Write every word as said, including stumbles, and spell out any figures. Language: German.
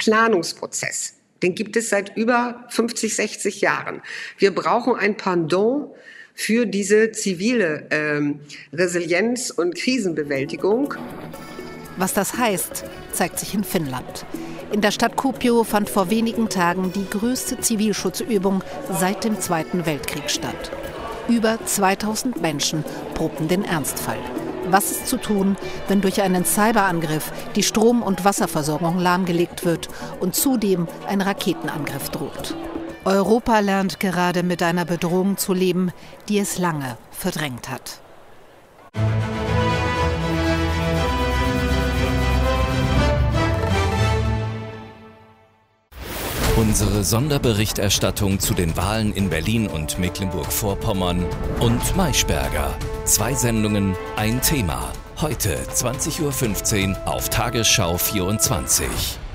Planungsprozess. Den gibt es seit über fünfzig, sechzig Jahren. Wir brauchen ein Pendant für diese zivile ähm, Resilienz und Krisenbewältigung. Was das heißt, zeigt sich in Finnland. In der Stadt Kuopio fand vor wenigen Tagen die größte Zivilschutzübung seit dem Zweiten Weltkrieg statt. Über zweitausend Menschen probten den Ernstfall. Was ist zu tun, wenn durch einen Cyberangriff die Strom- und Wasserversorgung lahmgelegt wird und zudem ein Raketenangriff droht? Europa lernt gerade mit einer Bedrohung zu leben, die es lange verdrängt hat. Unsere Sonderberichterstattung zu den Wahlen in Berlin und Mecklenburg-Vorpommern und Maischberger. Zwei Sendungen, ein Thema. Heute zwanzig Uhr fünfzehn auf Tagesschau vierundzwanzig.